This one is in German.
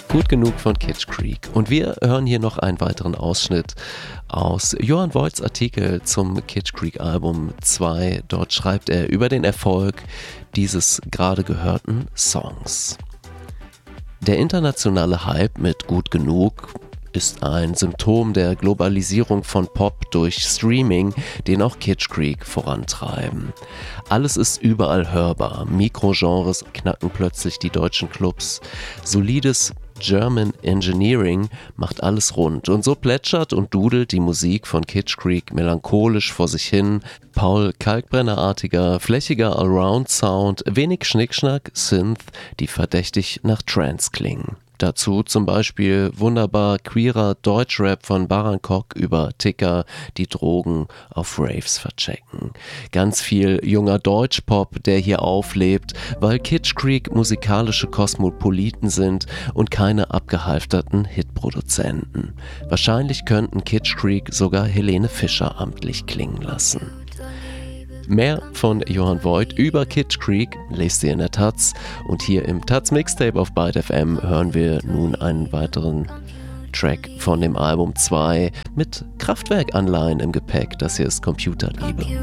Gut genug von Kitsch Creek. Und wir hören hier noch einen weiteren Ausschnitt aus Johann Voigts Artikel zum Kitsch Creek Album 2. Dort schreibt er über den Erfolg dieses gerade gehörten Songs. Der internationale Hype mit Gut genug ist ein Symptom der Globalisierung von Pop durch Streaming, den auch Kitsch Creek vorantreiben. Alles ist überall hörbar, Mikrogenres knacken plötzlich die deutschen Clubs, solides German Engineering macht alles rund und so plätschert und dudelt die Musik von Kitsch Creek melancholisch vor sich hin, Paul Kalkbrenner-artiger, flächiger Allround-Sound, wenig Schnickschnack, Synth, die verdächtig nach Trance klingen. Dazu zum Beispiel wunderbar queerer Deutschrap von Barankok über Ticker, die Drogen auf Raves verchecken. Ganz viel junger Deutschpop, der hier auflebt, weil Kitsch Creek musikalische Kosmopoliten sind und keine abgehalfterten Hitproduzenten. Wahrscheinlich könnten Kitsch Creek sogar Helene Fischer amtlich klingen lassen. Mehr von Johann Voigt über Kitsch Creek lest ihr in der Taz und hier im Taz Mixtape auf Byte FM hören wir nun einen weiteren Track von dem Album 2 mit Kraftwerk-Anleihen im Gepäck. Das hier ist Computerliebe.